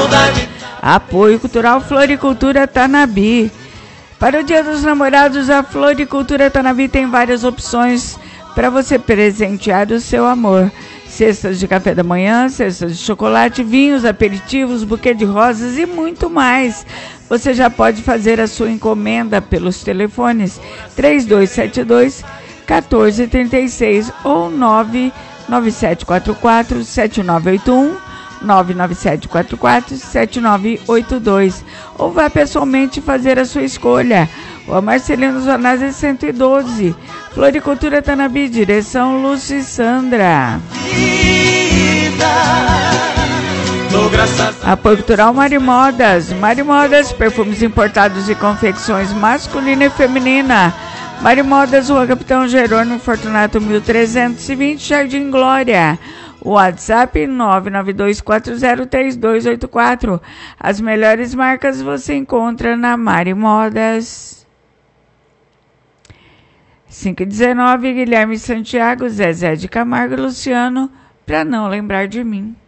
Apoio Cultural Floricultura Tanabi. Para o Dia dos Namorados, a Floricultura Tanabi tem várias opções para você presentear o seu amor. Cestas de café da manhã, cestas de chocolate, vinhos, aperitivos, buquê de rosas e muito mais. Você já pode fazer a sua encomenda pelos telefones 3272-1436 ou 99744-7981, 99744-7982. Ou vá pessoalmente fazer a sua escolha. O Marcelino Zonazzi 112. Floricultura Tanabi, direção Lúcia e Sandra. Apoio Cultural Marimodas. Marimodas, perfumes importados e confecções masculina e feminina. Marimodas, Rua Capitão Jerônimo Fortunato 1320, Jardim Glória. WhatsApp 992403284. As melhores marcas você encontra na Marimodas. 519, Guilherme Santiago, Zezé de Camargo e Luciano, pra não lembrar de mim.